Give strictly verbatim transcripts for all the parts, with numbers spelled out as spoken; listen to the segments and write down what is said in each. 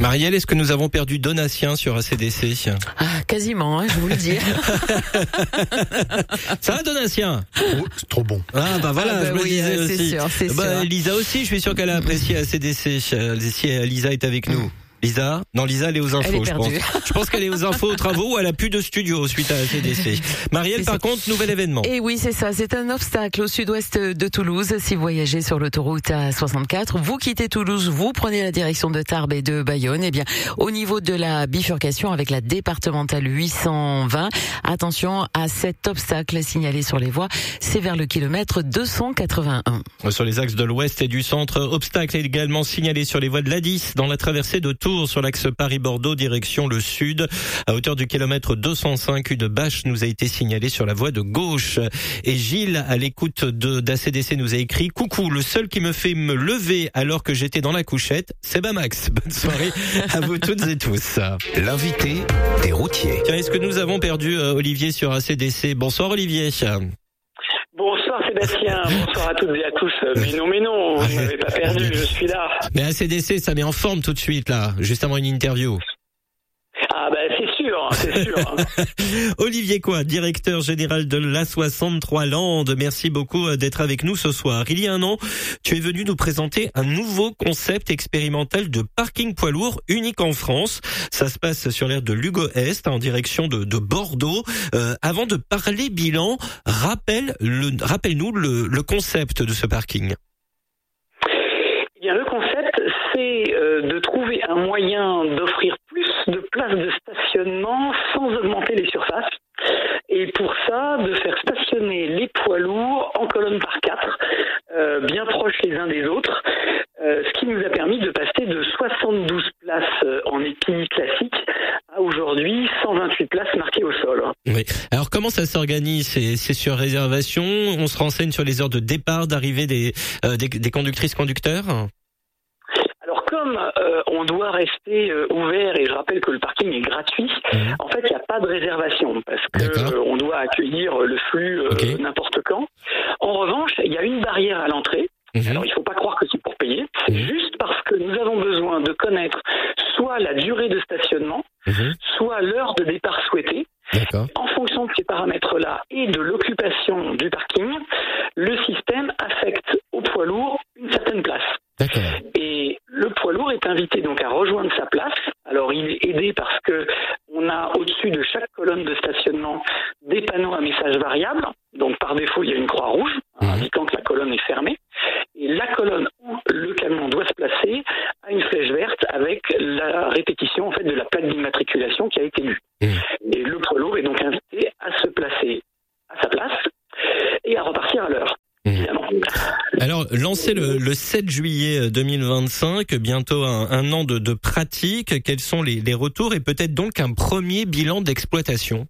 Marielle, est-ce que nous avons perdu Donatien sur A C D C? Ah, quasiment, hein, je vous le dis. Ça va, Donatien? Oh, c'est trop bon. Ah bah voilà, ah bah je me oui, disais c'est aussi. sûr, c'est bah, sûr. Lisa aussi, je suis sûr qu'elle a apprécié A C D C. Si Lisa est avec nous. Lisa? Non, Lisa, elle est aux infos, elle est je pense. Je pense qu'elle est aux infos, aux travaux, ou elle a plus de studio suite à A C D C. Marielle, par contre, nouvel événement. Et oui, c'est ça. C'est un obstacle au sud-ouest de Toulouse. Si vous voyagez sur l'autoroute A soixante-quatre, vous quittez Toulouse, vous prenez la direction de Tarbes et de Bayonne. Eh bien, au niveau de la bifurcation avec la départementale huit cent vingt, attention à cet obstacle signalé sur les voies. C'est vers le kilomètre deux cent quatre-vingt-un. Sur les axes de l'ouest et du centre, obstacle également signalé sur les voies de l'A dix, dans la traversée de Tours. Sur l'axe Paris-Bordeaux, direction le sud. À hauteur du kilomètre deux cent cinq, une bâche nous a été signalée sur la voie de gauche. Et Gilles, à l'écoute de d'A C D C, nous a écrit: coucou, le seul qui me fait me lever alors que j'étais dans la couchette, c'est Bamax. Bonne soirée à vous toutes et tous. L'invité des routiers. Tiens, est-ce que nous avons perdu euh, Olivier sur A C D C? Bonsoir Olivier. Bonsoir Sébastien, bonsoir à toutes et à tous. Mais non, mais non, vous ne m'avez pas perdu, je suis là. Mais A C D C, ça met en forme tout de suite là, juste avant une interview. Ah ben c'est sûr, c'est sûr. Olivier Coix, directeur général de l'A soixante-trois Landes, merci beaucoup d'être avec nous ce soir. Il y a un an, tu es venu nous présenter un nouveau concept expérimental de parking poids lourd unique en France. Ça se passe sur l'aire de Lugo Est, en direction de, de Bordeaux. Euh, avant de parler bilan, rappelle le, rappelle-nous le, le concept de ce parking. Eh bien, le concept, c'est euh, de trouver un moyen d'offrir plus de places de stationnement sans augmenter les surfaces. Et pour ça, de faire stationner les poids lourds en colonne par quatre, euh, bien proches les uns des autres, euh, ce qui nous a permis de passer de soixante-douze places en épi classique à aujourd'hui cent vingt-huit places marquées au sol. Oui. Alors comment ça s'organise? C'est, c'est sur réservation? On se renseigne sur les heures de départ, d'arrivée des, euh, des, des conductrices conducteurs? Alors comme euh, on doit rester euh, ouvert, et je rappelle que le parking est gratuit, mmh. en fait il n'y a pas de réservation parce que euh, on doit accueillir le flux euh, okay. n'importe quand. En revanche, il y a une barrière à l'entrée. Mmh. Alors il ne faut pas croire que c'est pour payer, c'est mmh. juste parce que nous avons besoin de connaître soit la durée de stationnement, mmh. soit l'heure de départ souhaitée. D'accord. En fonction de ces paramètres-là et de l'occupation du parking, le système affecte au poids lourd une certaine place. D'accord. Et le poids lourd est invité donc à rejoindre sa place. Alors il est aidé parce que on a au-dessus de chaque colonne de stationnement des panneaux à message variable. Donc par défaut, il y a une croix rouge mmh. indiquant que la colonne est fermée. Et la colonne où le camion doit se placer a une flèche verte avec la répétition en fait de la plaque d'immatriculation qui a été lue. Mmh. Et le poids lourd est donc invité à se placer à sa place et à repartir à l'heure. Mmh. Alors, lancé le, le sept juillet deux mille vingt-cinq, bientôt un, un an de, de pratique, quels sont les, les retours et peut-être donc un premier bilan d'exploitation?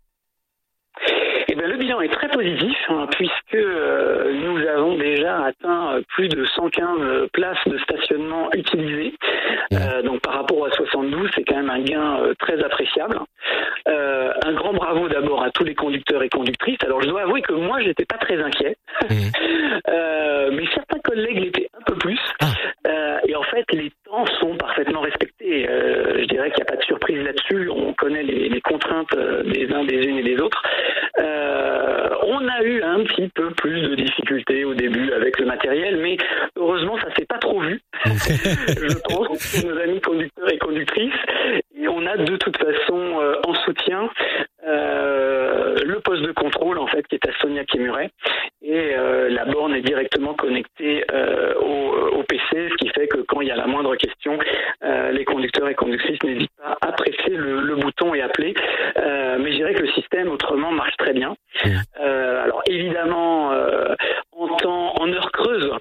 Eh bien, le bilan est très positif hein, puisque euh, nous avons déjà atteint plus de cent quinze places de stationnement utilisées. Mmh. Euh, donc par rapport à soixante-douze, c'est quand même un gain euh, très appréciable. Euh, un grand bravo d'abord à tous les conducteurs et conductrices. Alors je dois avouer que moi j'étais pas très inquiet, mmh. euh, mais certains collègues l'étaient un peu plus. Ah. Euh, et en fait les temps sont parfaitement respectés. Euh, je dirais qu'il n'y a pas de surprise là-dessus. On connaît les, les contraintes des uns, des unes et des autres. Euh, on a eu un petit peu plus de difficultés au début avec le matériel, mais heureusement ça s'est pas trop vu. Je pense pour nos amis conducteurs et conductrices. Et on a de toute façon euh, en soutien euh, le poste de contrôle en fait qui est à Sonia-Quémuret et euh, la borne est directement connectée euh, au, au P C, ce qui fait que quand il y a la moindre question, euh, les conducteurs et conductrices n'hésitent pas à presser le, le bouton et appeler. Euh, mais je dirais que le système autrement marche très bien. Euh, alors évidemment euh, en temps, en heure creuse,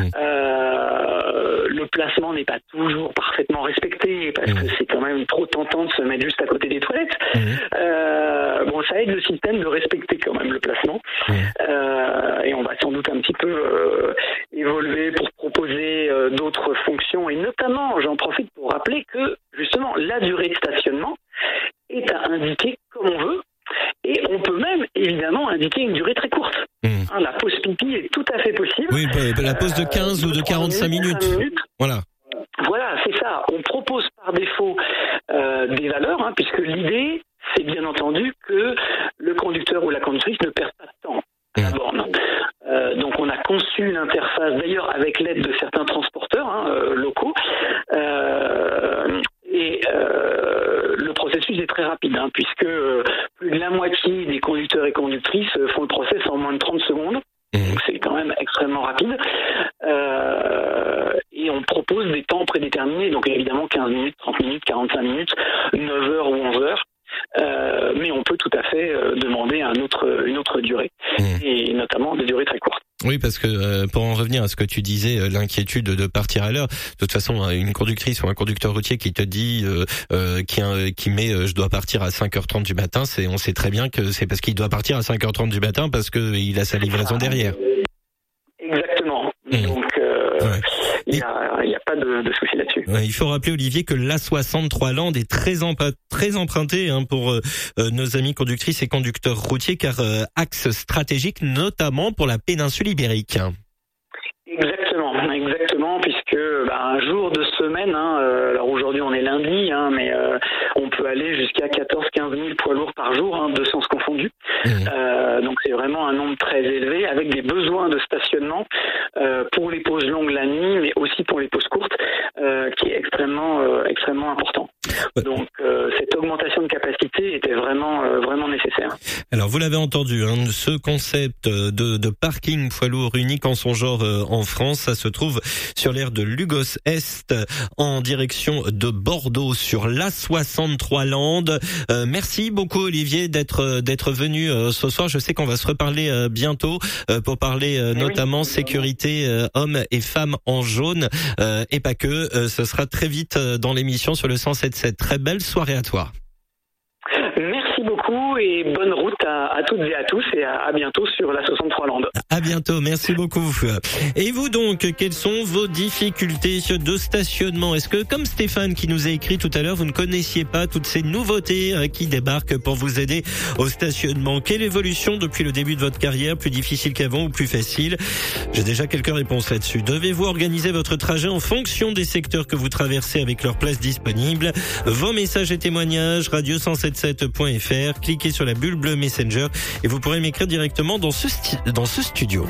euh, le placement n'est pas toujours parfaitement respecté parce que c'est quand même trop tentant de se mettre juste à côté des toilettes. Euh, bon, ça aide le système de respecter quand même le placement. Euh, et on va sans doute un petit peu euh, évoluer pour proposer euh, d'autres fonctions. Et notamment, j'en profite pour rappeler que justement la durée de stationnement est à indiquer comme on veut. Et on peut même, évidemment, indiquer une durée très courte. Mmh. Hein, la pause pipi est tout à fait possible. Oui, bah, la pause de quinze euh, ou de quarante-cinq minutes. minutes. Voilà. Voilà, c'est ça. ça, on propose par défaut euh, des valeurs, hein, puisque l'idée, c'est bien entendu que le conducteur ou la conductrice ne perde pas de temps à la borne. Euh, donc on a conçu une interface, d'ailleurs avec l'aide de certains transporteurs hein, euh, locaux, euh, et euh, le processus est très rapide, hein, puisque euh, plus de la moitié des conducteurs et conductrices font le process en moins de trente secondes. Donc c'est quand même extrêmement rapide. Euh, et on propose des temps prédéterminés, donc évidemment quinze minutes, trente minutes, quarante-cinq minutes, neuf heures ou onze heures. Euh, mais on peut tout à fait euh, demander un autre, une autre durée, mmh. et notamment des durées très courtes. Oui, parce que euh, pour en revenir à ce que tu disais, euh, l'inquiétude de partir à l'heure. De toute façon, une conductrice ou un conducteur routier qui te dit, euh, euh, qui, euh, qui met, euh, je dois partir à cinq heures trente du matin, c'est, on sait très bien que c'est parce qu'il doit partir à cinq heures trente du matin parce que il a sa livraison derrière. Exactement. Mmh. Donc, euh, ouais. il n'y a, il y a pas de, de souci là-dessus. Ouais, il faut rappeler, Olivier, que l'A soixante-trois Land est très, empa- très emprunté hein, pour euh, nos amis conductrices et conducteurs routiers, car euh, axe stratégique, notamment pour la péninsule ibérique. Exactement, exactement, puisque bah, un jour de semaine, hein, euh, alors aujourd'hui on est lundi, hein, mais euh, on peut aller jusqu'à quatorze à quinze mille poids lourds par jour, hein, deux sens confondus. Mmh. Euh, donc c'est vraiment un nombre très élevé, avec des besoins de stationnement euh, pour les pauses longues la nuit, mais aussi pour les pauses courtes, euh, qui est extrêmement, euh, extrêmement important. Donc euh, cette augmentation de capacité était vraiment, euh, vraiment nécessaire. Alors vous l'avez entendu, hein, ce concept de, de parking poids lourd unique en son genre euh, en France, ça se trouve sur l'aire de Lugos Est en direction de Bordeaux sur l'A soixante-trois Land. Euh, merci beaucoup Olivier d'être d'être venu euh, ce soir. Je sais qu'on va se reparler euh, bientôt euh, pour parler euh, notamment oui, sécurité euh, hommes et femmes en jaune euh, et pas que. Euh, ce sera très vite euh, dans l'émission sur le cent sept sept. Très belle soirée à toi. Merci beaucoup et bonne route à, à toutes et à tous et à, à bientôt sur l'A soixante-trois Land. À bientôt, merci beaucoup. Et vous donc, quelles sont vos difficultés de stationnement ? Est-ce que, comme Stéphane qui nous a écrit tout à l'heure, vous ne connaissiez pas toutes ces nouveautés qui débarquent pour vous aider au stationnement ? Quelle évolution depuis le début de votre carrière, plus difficile qu'avant ou plus facile ? J'ai déjà quelques réponses là-dessus. Devez-vous organiser votre trajet en fonction des secteurs que vous traversez avec leurs places disponibles ? Vos messages et témoignages, radio cent soixante-sept point f r, cliquez sur la bulle bleue Messenger et vous pourrez m'écrire directement dans ce, sti- dans ce studio.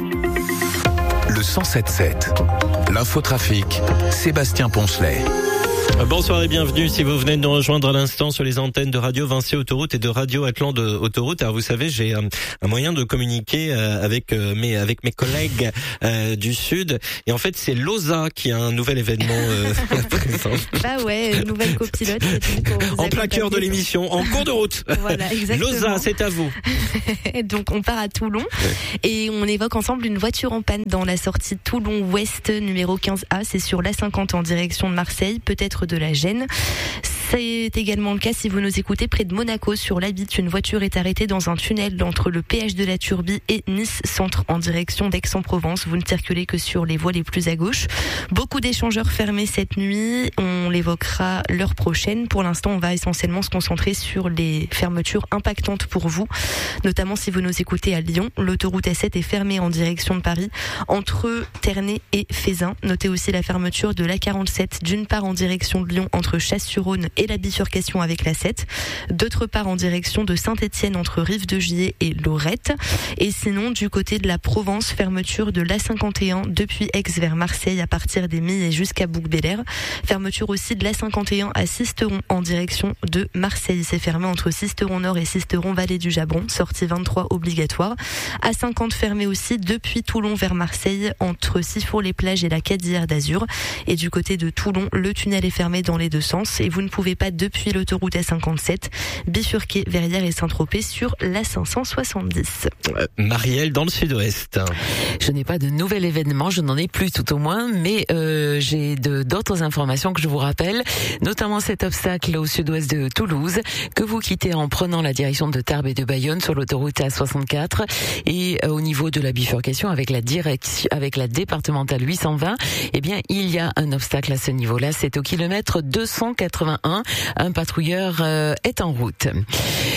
Le cent sept sept, l'infotrafic, Sébastien Poncelet. Bonsoir et bienvenue si vous venez de nous rejoindre à l'instant sur les antennes de Radio Vinci Autoroute et de Radio Atlante Autoroute. Alors vous savez, j'ai un, un moyen de communiquer avec mes avec mes collègues euh, du Sud et en fait c'est Loza qui a un nouvel événement euh, présent. Bah ouais, une nouvelle copilote. En plein cœur de l'émission, en cours de route. Voilà, exactement. Loza, c'est à vous. Donc on part à Toulon ouais. et on évoque ensemble une voiture en panne dans la sortie Toulon-Ouest numéro quinze A. C'est sur l'A cinquante en direction de Marseille, peut-être de la Gêne. C'est également le cas si vous nous écoutez près de Monaco sur l'A huit. Une voiture est arrêtée dans un tunnel entre le péage de la Turbie et Nice Centre en direction d'Aix-en-Provence. Vous ne circulez que sur les voies les plus à gauche. Beaucoup d'échangeurs fermés cette nuit. On l'évoquera l'heure prochaine. Pour l'instant, on va essentiellement se concentrer sur les fermetures impactantes pour vous, notamment si vous nous écoutez à Lyon. L'autoroute A sept est fermée en direction de Paris entre Ternay et Fézin. Notez aussi la fermeture de l'A quarante-sept, d'une part en direction de Lyon entre Chasse-sur-Rhône et la bifurcation avec l'A sept, d'autre part en direction de Saint-Étienne entre Rive-de-Gier et Lorette, et sinon du côté de la Provence, fermeture de l'A cinquante et un depuis Aix vers Marseille à partir des Milles et jusqu'à Bouc-Bélair, fermeture aussi de l'A cinquante et un à Sisteron en direction de Marseille, c'est fermé entre Sisteron Nord et Sisteron Vallée du Jabron, sortie vingt-trois obligatoire, A cinquante fermé aussi depuis Toulon vers Marseille entre Sifour-les-Plages et la Cadillère d'Azur, et du côté de Toulon, le tunnel est fermé dans les deux sens et vous ne pouvez pas depuis l'autoroute A cinquante-sept bifurquer Verrières et Saint-Tropez sur l'A cinq cent soixante-dix. Euh, Marielle dans le sud-ouest. Je n'ai pas de nouvel événement, je n'en ai plus tout au moins, mais euh, j'ai de, d'autres informations que je vous rappelle, notamment cet obstacle au sud-ouest de Toulouse que vous quittez en prenant la direction de Tarbes et de Bayonne sur l'autoroute A soixante-quatre et euh, au niveau de la bifurcation avec la direction, avec la départementale huit cent vingt, eh bien il y a un obstacle à ce niveau-là, c'est au kilomètre deux cent quatre-vingt-un. Un patrouilleur euh, est en route.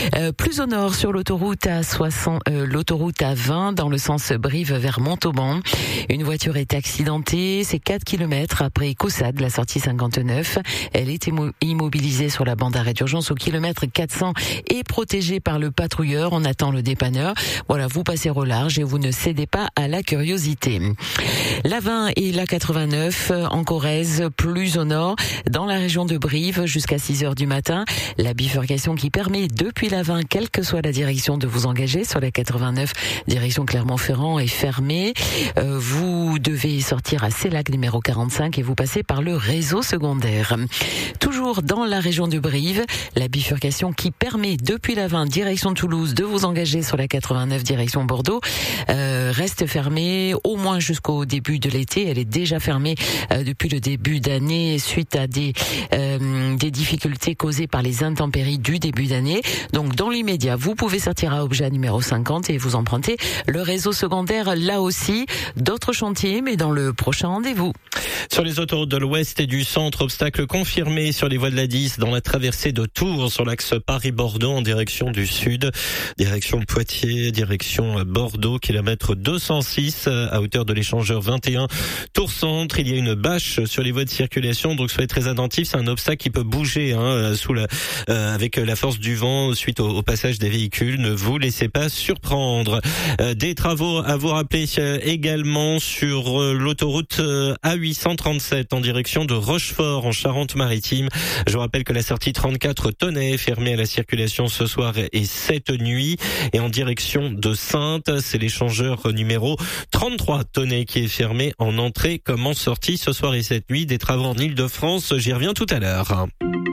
Euh, plus au nord, sur l'autoroute à soixante, euh, l'autoroute à vingt, dans le sens Brive vers Montauban. Une voiture est accidentée. C'est quatre kilomètres après Caussade, la sortie cinquante-neuf. Elle est immobilisée sur la bande d'arrêt d'urgence au kilomètre quatre cents et protégée par le patrouilleur. On attend le dépanneur. Voilà, vous passez au large et vous ne cédez pas à la curiosité. La vingt et la quatre-vingt-neuf en Corrèze, plus au nord, dans la région de Brive, jusqu'à six heures du matin. La bifurcation qui permet depuis la vingt, quelle que soit la direction, de vous engager sur la quatre-vingt-neuf, direction Clermont-Ferrand, est fermée. Euh, vous devez sortir à Célac numéro quarante-cinq et vous passez par le réseau secondaire. Toujours dans la région de Brive, la bifurcation qui permet depuis la vingt, direction Toulouse, de vous engager sur la quatre-vingt-neuf, direction Bordeaux, euh, reste fermée au moins jusqu'au début de l'été. Elle est déjà fermée euh, depuis le début d'année suite à des, euh, des difficultés causées par les intempéries du début d'année. Donc dans l'immédiat, vous pouvez sortir à Obja numéro cinquante et vous empruntez le réseau secondaire là aussi. D'autres chantiers, mais dans le prochain rendez-vous. Sur les autoroutes de l'Ouest et du Centre, obstacle confirmé sur les voies de la dix dans la traversée de Tours sur l'axe Paris-Bordeaux en direction du sud, direction Poitiers, direction Bordeaux, kilomètre deux cent six à hauteur de l'échangeur vingt et un. Tours Centre, il y a une bâche sur les voies de circulation, donc soyez très attentifs. C'est un obstacle qui peut bouger hein, sous la, euh, avec la force du vent suite au, au passage des véhicules. Ne vous laissez pas surprendre. Euh, des travaux à vous rappeler euh, également sur euh, l'autoroute euh, A huit cent trente-sept en direction de Rochefort en Charente-Maritime. Je vous rappelle que la sortie trente-quatre Tonnet est fermée à la circulation ce soir et cette nuit. Et en direction de Saintes, c'est l'échangeur numéro trente-trois Tonnet qui est fermé en entrée comme en sortie ce soir et cette nuit. Des travaux en Ile-de-France, j'y reviens tout à l'heure.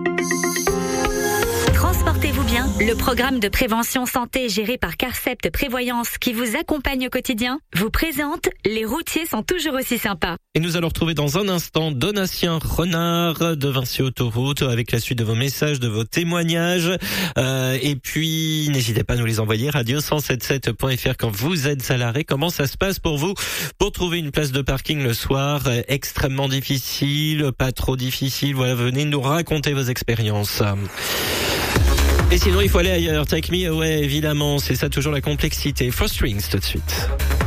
Transportez-vous bien. Le programme de prévention santé géré par Carcept Prévoyance qui vous accompagne au quotidien vous présente Les routiers sont toujours aussi sympas. Et nous allons retrouver dans un instant Donatien Renard de Vinci Autoroute avec la suite de vos messages, de vos témoignages. Euh, et puis, n'hésitez pas à nous les envoyer. radio cent soixante-sept point f r quand vous êtes à l'arrêt. Comment ça se passe pour vous pour trouver une place de parking le soir? Extrêmement difficile, pas trop difficile. Voilà, venez nous raconter vos expériences. Et sinon, il faut aller ailleurs. Take Me Away, évidemment. C'est ça toujours la complexité. Four Strings tout de suite.